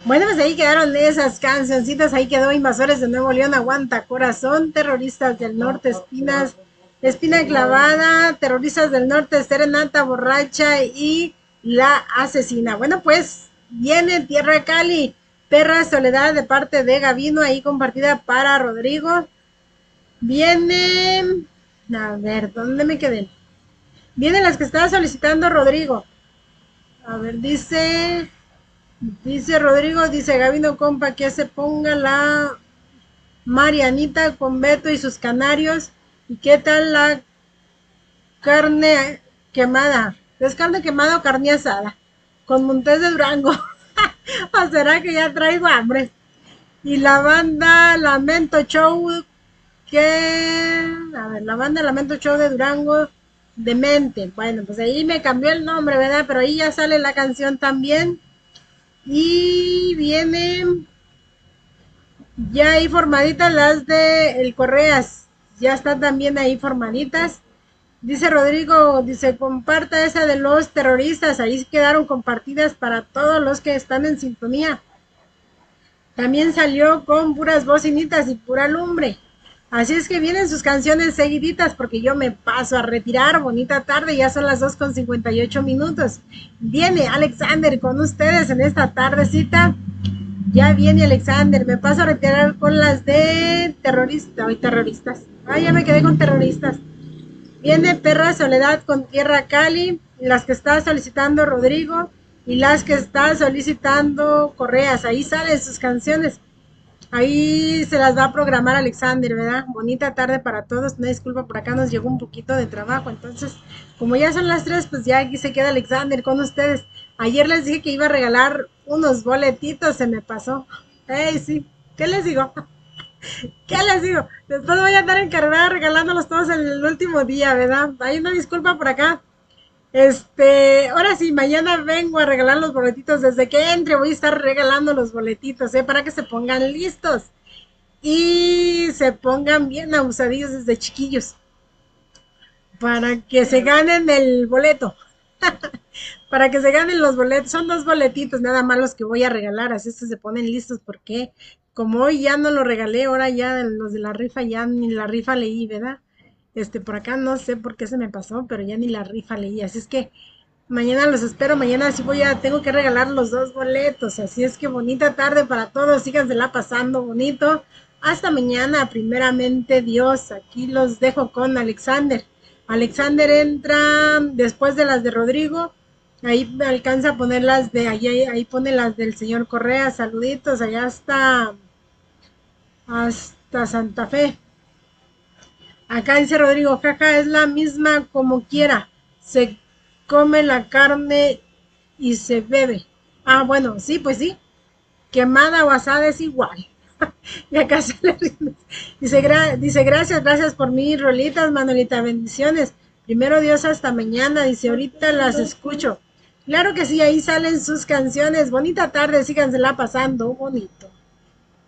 Bueno, pues ahí quedaron esas cancioncitas, ahí quedó Invasores de Nuevo León, Aguanta Corazón, Terroristas del Norte, Espina Clavada, Terroristas del Norte, Serenata Borracha y La Asesina. Bueno, pues viene Tierra Cali, Perra Soledad de parte de Gavino, ahí compartida para Rodrigo. Viene, a ver, ¿dónde me quedé? Vienen las que estaba solicitando Rodrigo. A ver, dice Rodrigo, dice Gavino compa que se ponga la Marianita con Beto y sus canarios. ¿Y qué tal la carne quemada? ¿Es carne quemada o carne asada? Con Montés de Durango. ¿O será que ya traigo hambre? Y la banda Lamento Show, a ver, la banda Lamento Show de Durango, Demente. Bueno, pues ahí me cambió el nombre, ¿verdad? Pero ahí ya sale la canción también. Y viene ya ahí formaditas las de El Correas. Ya están también ahí formaditas. Dice Rodrigo, dice, comparta esa de los terroristas. Ahí quedaron compartidas para todos los que están en sintonía. También salió con puras bocinitas y pura lumbre. Así es que vienen sus canciones seguiditas porque yo me paso a retirar. Bonita tarde, ya son las 2:58. Viene Alexander con ustedes en esta tardecita. Ya viene Alexander, me paso a retirar con las de terrorista, hoy terroristas. Ah, ya me quedé con terroristas. Viene Perra Soledad con Tierra Cali, las que está solicitando Rodrigo y las que está solicitando Correas. Ahí salen sus canciones. Ahí se las va a programar Alexander, ¿verdad? Bonita tarde para todos. Una disculpa, por acá nos llegó un poquito de trabajo. Entonces, como ya son las 3, pues ya aquí se queda Alexander con ustedes. Ayer les dije que iba a regalar unos boletitos, se me pasó. ¡Ey, sí! ¿Qué les digo? ¿Qué les digo? Después voy a andar encargada regalándolos todos en el último día, ¿verdad? Hay una disculpa por acá. Ahora sí, mañana vengo a regalar los boletitos. Desde que entre voy a estar regalando los boletitos, para que se pongan listos y se pongan bien abusadillos desde chiquillos para que se ganen el boleto. Para que se ganen los boletos. Son dos boletitos nada más los que voy a regalar. Así es que se ponen listos porque como hoy ya no lo regalé, ahora ya los de la rifa ya ni la rifa leí, ¿verdad? Por acá no sé por qué se me pasó, pero ya ni la rifa leí. Así es que mañana los espero, mañana sí tengo que regalar los dos boletos, así es que bonita tarde para todos, sígansela pasando bonito. Hasta mañana, primeramente Dios, aquí los dejo con Alexander. Alexander entra después de las de Rodrigo, ahí alcanza a poner las de, ahí pone las del señor Correa, saluditos, allá hasta Santa Fe. Acá dice Rodrigo, jaja, es la misma como quiera. Se come la carne y se bebe. Ah, bueno, sí, pues sí. Quemada o asada es igual. Y acá se le rinde. Dice, gracias por mis rolitas, Manuelita, bendiciones. Primero Dios, hasta mañana. Dice, ahorita las escucho. Claro que sí, ahí salen sus canciones. Bonita tarde, sígansela pasando bonito.